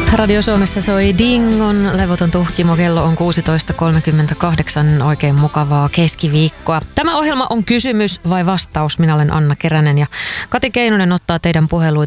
Radio Suomessa soi Dingon levoton tuhkimo. Kello on 16.38. Oikein mukavaa keskiviikkoa. Tämä ohjelma on kysymys vai vastaus. Minä olen Anna Keränen ja Kati Keinonen ottaa teidän